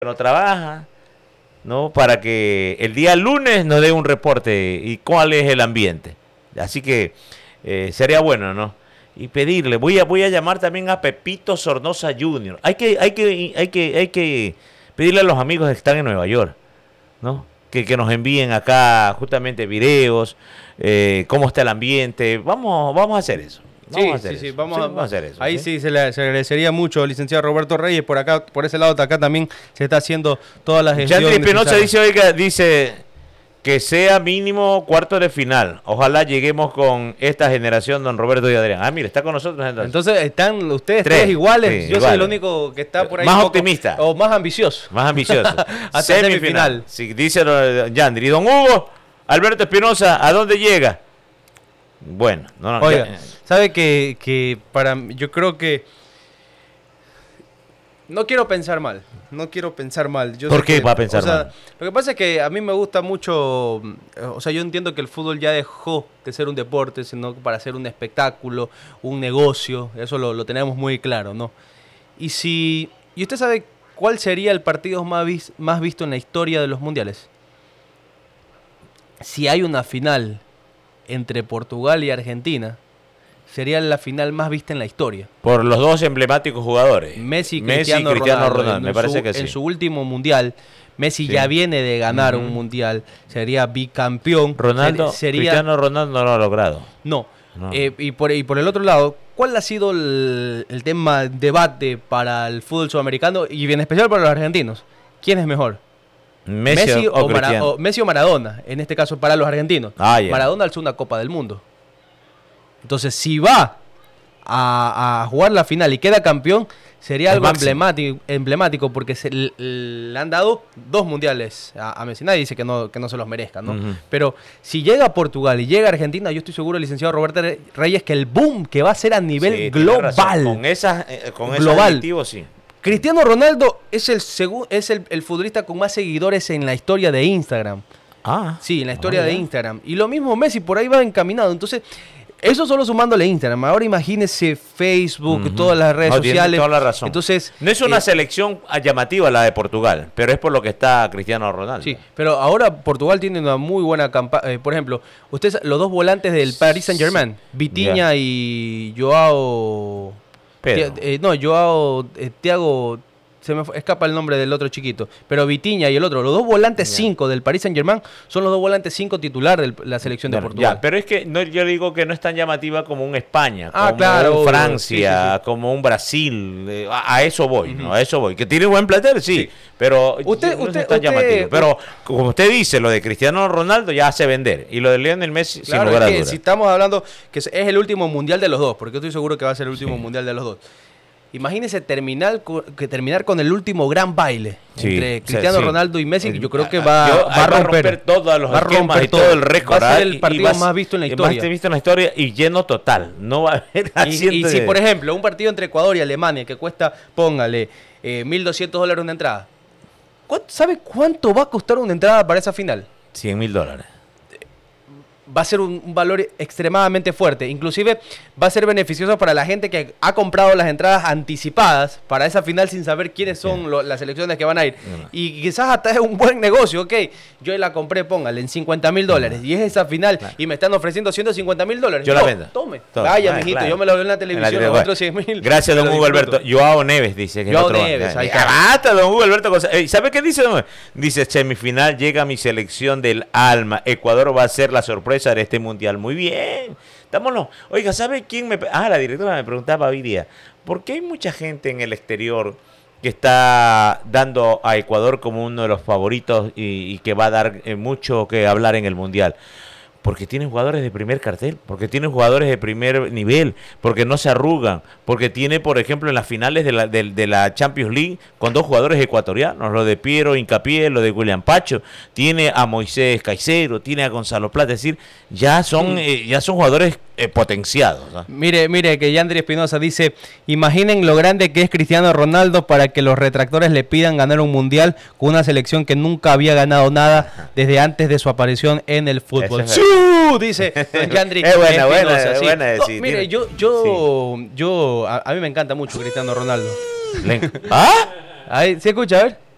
no trabaja, ¿no? Para que el día lunes nos dé un reporte y cuál es el ambiente. Así que sería bueno, ¿no? Y pedirle, voy a llamar también a Pepito Sornosa Jr. Hay que pedirle a los amigos que están en Nueva York, ¿no? Que nos envíen acá justamente videos, cómo está el ambiente. Vamos a hacer eso. Vamos a hacer eso. Ahí sí se le agradecería mucho, licenciado Roberto Reyes. Por acá, por ese lado de acá también se está haciendo todas las gestiones. Yandri Espinosa dice que sea mínimo cuarto de final. Ojalá lleguemos con esta generación, don Roberto y Adrián. Mire, está con nosotros. Entonces están ustedes tres iguales. Yo soy el único que está por ahí. Más optimista. O más ambicioso. Más ambicioso. Hasta semifinal. Sí, dice Yandri. Y don Hugo, Alberto Espinosa, ¿a dónde llega? Bueno, oiga, sabe que yo creo que no quiero pensar mal. ¿Por qué va a pensar mal? Lo que pasa es que a mí me gusta mucho, o sea, yo entiendo que el fútbol ya dejó de ser un deporte, sino para ser un espectáculo, un negocio, eso lo tenemos muy claro, ¿no? Y usted sabe cuál sería el partido más visto en la historia de los mundiales. Si hay una final entre Portugal y Argentina, sería la final más vista en la historia. Por los dos emblemáticos jugadores. Messi y Cristiano Ronaldo. Me parece que sí. En su último mundial, Messi ya viene de ganar un mundial, sería bicampeón. Cristiano Ronaldo no lo ha logrado. No. Y por el otro lado, ¿cuál ha sido el tema debate para el fútbol sudamericano y en especial para los argentinos? ¿Quién es mejor? Messi o Maradona, en este caso para los argentinos. Maradona alzó una Copa del Mundo. Entonces, si va a jugar la final y queda campeón, sería algo emblemático porque le han dado 2 mundiales a Messi. Nadie dice que no se los merezca, ¿no? Pero si llega a Portugal y llega a Argentina, yo estoy seguro, licenciado Roberto Reyes, que el boom que va a ser a nivel global. Con esos adjetivos, sí. Cristiano Ronaldo es el futbolista con más seguidores en la historia de Instagram. Sí, en la historia de Instagram. Y lo mismo Messi, por ahí va encaminado. Entonces, eso solo sumándole Instagram. Ahora imagínese Facebook, todas las redes sociales. Tiene toda la razón. Entonces, no es una selección llamativa la de Portugal, pero es por lo que está Cristiano Ronaldo. Sí, pero ahora Portugal tiene una muy buena campaña. Por ejemplo, los dos volantes del Paris Saint-Germain, Vitinha y Joao... Thiago, se me escapa el nombre del otro chiquito, pero Vitinha y el otro, los dos volantes 5 del Paris Saint-Germain son los dos volantes 5 titular de la selección de Portugal. Pero es que yo digo que no es tan llamativa como un España, como un Francia, como un Brasil. A eso voy, ¿no? A eso voy. Que tiene buen plantel, sí. Pero usted no es tan llamativo. Pero como usted dice, lo de Cristiano Ronaldo ya hace vender. Y lo de Lionel Messi, sin lugar a dudas. Si estamos hablando que es el último mundial de los dos, porque yo estoy seguro que va a ser el último mundial de los dos. Imagínese terminar con el último gran baile entre Cristiano Ronaldo y Messi, que yo creo que va a romper todos los esquemas y todo el récord. Va a ser el partido más visto en la historia. Más visto en la historia y lleno total. No va a haber y si, por ejemplo, un partido entre Ecuador y Alemania que cuesta, póngale, $1,200 una entrada. ¿Sabe cuánto va a costar una entrada para esa final? $100,000. Va a ser un valor extremadamente fuerte. Inclusive va a ser beneficioso para la gente que ha comprado las entradas anticipadas para esa final sin saber quiénes son las selecciones que van a ir. Y quizás hasta es un buen negocio, ok. Yo la compré, póngale, en $50,000 y es esa final y me están ofreciendo $150,000. Yo la vendo. Tome. Vaya, mijito, claro. Yo me lo veo en la televisión, los otros 100,000. Gracias, don Hugo Alberto. Joao Neves dice que Joao Neves. Basta, don Hugo Alberto. ¿Sabe qué dice? Dice, semifinal llega mi selección del alma. Ecuador va a ser la sorpresa de este mundial. Muy bien. Vámonos. Oiga, ¿sabe quién la directora me preguntaba hoy día, ¿por qué hay mucha gente en el exterior que está dando a Ecuador como uno de los favoritos y que va a dar mucho que hablar en el mundial? Porque tienen jugadores de primer cartel, porque tienen jugadores de primer nivel, porque no se arrugan, porque tiene, por ejemplo, en las finales de la Champions League, con 2 jugadores ecuatorianos, lo de Piero Hincapié, lo de William Pacho, tiene a Moisés Caicedo, tiene a Gonzalo Plata, es decir, ya son jugadores potenciados, ¿no? Mire que Yandri Espinosa dice, imaginen lo grande que es Cristiano Ronaldo para que los retractores le pidan ganar un mundial con una selección que nunca había ganado nada desde antes de su aparición en el fútbol. Dice Yandri Espinosa. Buena. No, mire, a mí me encanta mucho Cristiano Ronaldo. ¿Ah? Ahí, ¿se escucha? A ver.